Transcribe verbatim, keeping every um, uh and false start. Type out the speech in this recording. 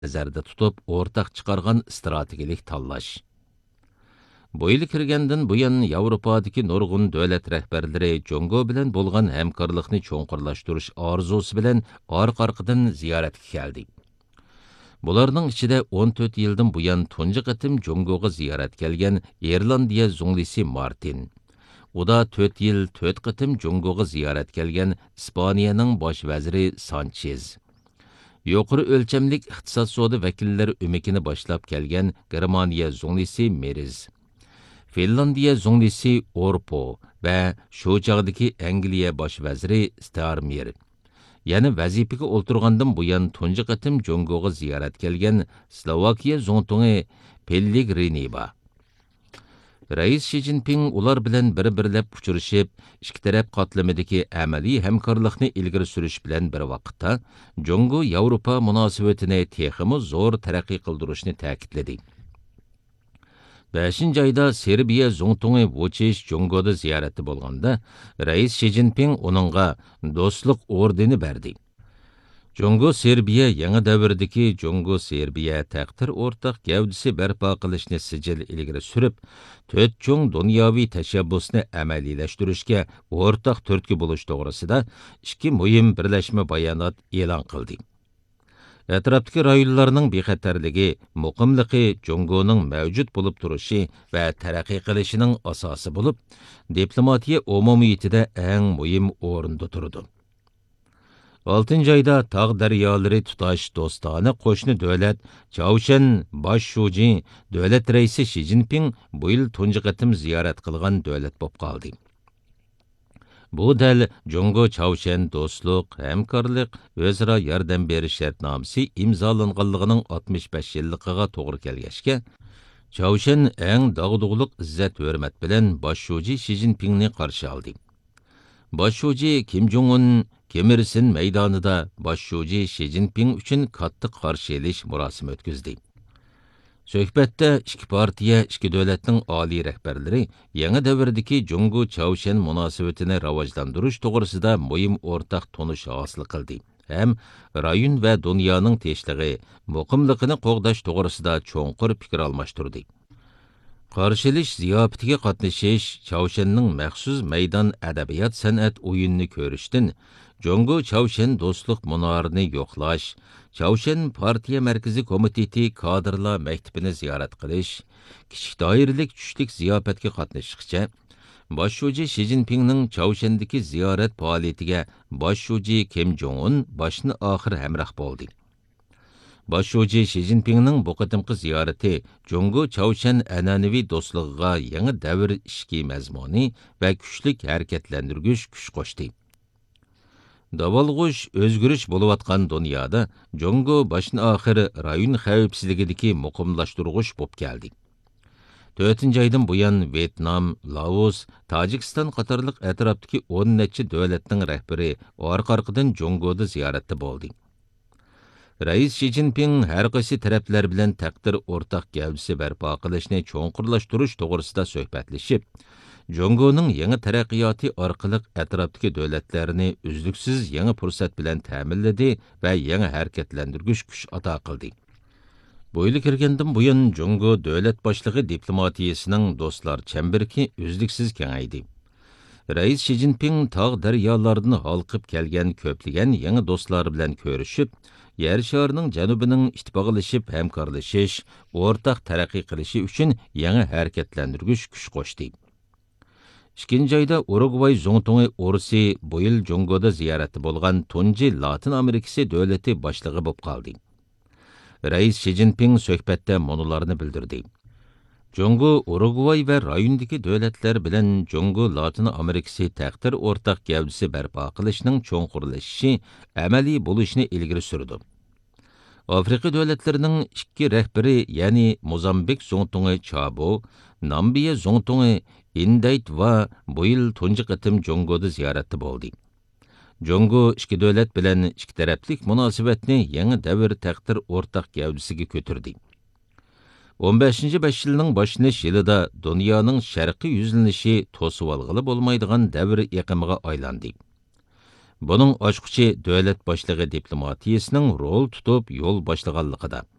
nazarda tutib, o'rtaq chiqargan strategik tanlash. Bu yil kirgandan bu yan Yevropadagi nurg'un davlat rahbarlari Jongo bilan bo'lgan hamkorlikni cho'nqurlashtirish orzusi bilan orqa-orqadan ziyoratga keldi. Bularning ichida o'n to'rt yildan bu yan tunji qatim Jongoga ziyorat kelgan Irlandiya zunglisi Martin. Uda to'rt yil to'rt qatim Jongoga ziyorat kelgan İspaniyaning bosh vaziri Sanchez. Yuqori o'lchamlik iqtisod sodi vakillari umikini boshlab kelgan Germaniya zunglisi Meriz. Finlandiya zunglisi Orpo va shu chog'dagi Angliya bosh vaziri Starmer. Yana vazifaga o'ltirgandan bu yan tunji qatim Jongoga ziyorat kelgan Slovakiya zongtungi Pellegrini bor. Rais Xi Jinping ular bilan bir-birlab uchrashib, ikki taraf qatlamidagi amaliy hamkorlikni ilgari surish bilan bir vaqtda Jongo Yevropa munosabatini texmi zo'r taraqqiy qildirishni ta'kidladi. beshinchi ayda Serbiya zongtungi Vučić Jongoda ziyarati bo'lganda, Rais Xi Jinping uningga do'stlik ordeni berdi. Jongo Serbiya yangi davrdagi Jongo Serbiya taqdir o'rtaq gavdisi barpo qilishni sijil ilgari surib, to'rt cho'ng dunyoviy tashabbusni amaliylashtırishga o'rtaq turtki bo'lish to'g'risida ikki muhim birlashma bayonot e'lon qildi. Atrofdagi rayonlarning bexatarligi, muqimligi Jongoning mavjud bo'lib turishi va taraqqiy qilishining asosi bo'lib, diplomatiya umumiyatida eng muhim o'rinda turadi. oltinchi ayda tog' daryolari tutash do'stona qo'shni davlat Chaoshan bosh shuji davlat raisi Xi Jinping bu yil tunji qatim ziyorat qilgan davlat bo'lib qoldi. Bu dal Jongo Chaoshan do'stlik, hamkorlik, o'zaro yordam berish shartnomasi imzolanganligining oltmish besh yilligiga to'g'ri kelgachga, Chaoshan eng dog'dug'liq izzat hurmat bilan bosh shuji Xi Jinpingni qarshi oldi. Bosh shuji Kim Jong-un Kim Il Sung maydonida bosh shuji Xi Jinping uchun katta qarshi elish murosimi o'tkazdi. Suhbatda ikki partiya, ikki davlatning oliy rahbarlari yangi davrdagi Jongo Chaoshan munosabatini rivojlantirish to'g'risida muhim o'rtaq tonish hosil qildi. Ham rayon va dunyoning tinchlig'i, muqimligini qo'g'dash to'g'risida cho'nqur fikr almashtirdi. Qarshilish ziyofatiga qatnashish, Chaoshanning maxsus maydon adabiyot san'at o'yinini ko'rishdan Jongo Chaoshan do'stlik munorini yo'qlash, Chaoshan partiya markaziy komiteti kadrlar maktabini ziyorat qilish, kichik doiralik tushlik ziyofatga qatnashishcha, bosh shuji Xi Jinpingning Chaoshandagi ziyorat faoliyatiga bosh shuji Kim Jong-un boshni oxir hamroh bo'ldi. Bosh shuji Xi Jinpingning bu qatimqi ziyorati Jongo Chaoshan an'anaviy do'stligiga yangi davr ishki mazmuni va kuchlik harakatlantirgich kuch qo'shdi. Davolg'ush o'zgarish bo'layotgan dunyoda Jongo boshni oxir rayon xavfsizligidagi muqimlashtirg'ich bo'lib keldi. to'rtinchi aydan bu yan Vietnam, Laos, Tojikiston qatorliq atrofdagi o'n necha davlatning rahbari orqa-orqadan Jongoda ziyoratda bo'ldi. Rais Xi Jinping har qaysi taraflar bilan taqdir o'rtaq gavdisi barpo qilishni cho'nqurlashtirish to'g'risida suhbatlashib, Jongoning yangi taraqqiyoti orqali atrofdagi davlatlarni uzluksiz yangi fursat bilan ta'minladi va yangi harakatlantirgich kuch ato qildi. Bu yil kirgandan bu yan Jongo davlat boshlig'i diplomatiyasining do'stlar chambirki uzluksiz kengaydi. Rais Xi Jinping tog' daryolardan halqib kelgan ko'plagan yangi do'stlar bilan ko'rishib, yer sharining janubining ittifoqlashib hamkorlashish, o'rtaq taraqqiy qilishi uchun yangi harakatlantirgich kuch qo'shdi. ikkinchi ayda Urugvay zongtungi Orsi bu yil Jongoda ziyarati bo'lgan tunji Latin Amerikasi davlati boshlig'i bo'lib qoldi. Rais Xi Jinping suhbatda munolarni bildirdi. Jongo, Urugvay va rayondagi davlatlar bilan Jongo Latin Amerikasi taqdir o'rtaq gavdisi barpo qilishning cho'nqurlashishi amaliy bo'lishini ilgari surdi. Afrika davlatlarining ikki rahbari, ya'ni Mozambik zongtungi Chabo, Nambiya zongtungi Indayt va bu yil tunji qatim Jongoda ziyoratda bo'ldi. Jongo ikki davlat bilan ikki taraflik munosabatni yangi davr taqdir o'rtaq gavdisiga ko'tardi. o'n beshinchi besh yilning boshlanish yilida dunyoning sharqiy yuzlanishi to'sib olg'ili bo'lmaydigan davr iqimiga aylandi. Buning ochquchi davlat boshlig'i diplomatiyasining rol tutib yo'l boshlaganligida.